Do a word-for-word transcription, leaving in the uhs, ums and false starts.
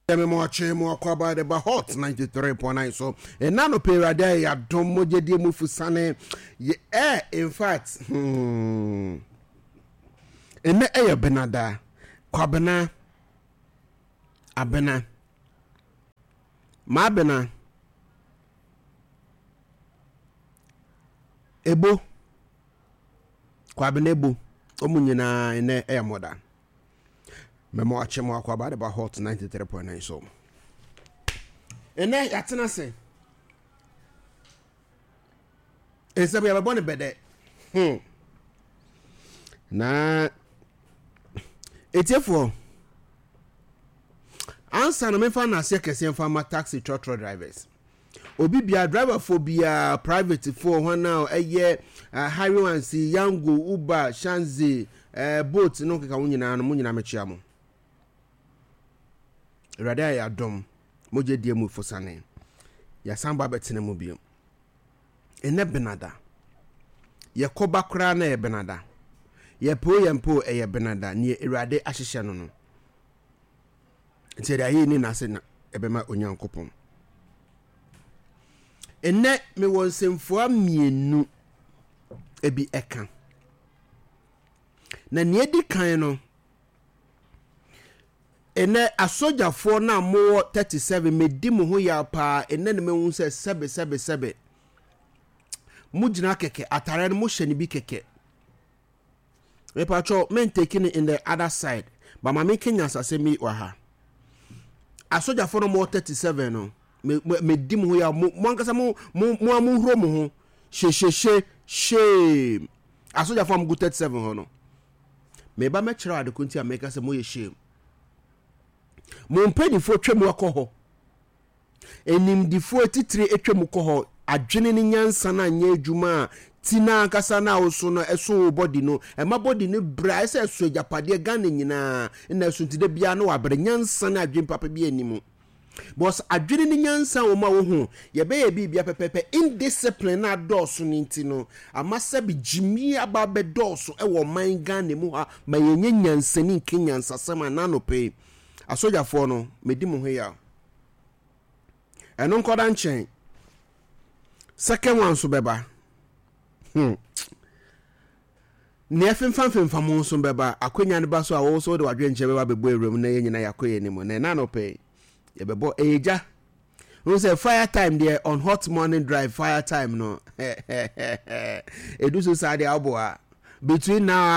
Yemi moche mo kwaba de ba hot ninety-three point nine so enano perade ya dom mojede mu fusane ye eh in fact hmm ene eh benada kwabena abena ma bena ebo kwabena ebo omunyina ene eh moda memo achemo akwaba de ba hot ninety-three point nine so ene yatena se esabe ya bone bede hmm na etiefo ansa na mefa na ase kese mfa ma taxi truck drivers obi bia driver for bia private for hwana eye highway wansi yango uber shanzi uh, boat no keka wunyina no munyina mechia mo rada ya dom moje die mu fosane ya samba betene mu bio ene benada ye koba kra na ye benada ye po ye mpo e ye benada ni irade ahyehye no no ntia yi ni na se na ebema onyankopon ene me won semfo amienu ebi eka na ne edi kan no ene asojafo na mo thirty-seven medi mo ho ya pa ene ne mehu se sebe sebe sebe mujina keke atare no mo hye bi keke me pacho men taking it in the other side but ma me kenya asase mi wa ha asojafo no mo thirty-seven no me medi mo ho ya mo ankasa mo mo mo huro mo ho she she she shame asojafo mo thirty-seven ho no me ba me kira ade kunti ameka se mo ye shame mo mpedifo twemu akoho enimdifo titire etwemu koho adwene ne nyansa na anya adwuma tina akasa na oso no eso body no e ma body ne bra ese eso japade Ghana nyina na eso ntide bia na wabre nyansa na adwen papa bia nimu boss adwene ne nyansa wo ma wo hu ye be ye bibia pepepe indiscipline na doso ni ntino amasa bi jimi aba be doso e wo man Ghana mu ha ma yenye nyansa ni kinyansa sama na no pe asojafo no medi mo hwe ya eno nkoda nchen second one so beba hmm ne afemfam femfam mo so beba akwanya ne ba so a wo so de wadwe nche beba bebo ewrem na yenyina yakoye ni mo na na no pe ye bebo eja we say fire time there on hot morning drive fire time no edu so sade abo between now